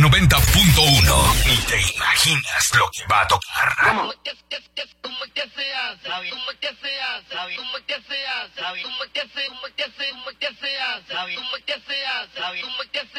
90.1. Ni te imaginas lo que va a tocar. ¿Cómo que se hace? ¿Cómo que se hace? ¿Cómo que se hace? ¿Cómo que se hace? ¿Cómo que se hace? ¿Cómo que se hace? ¿Cómo que se hace?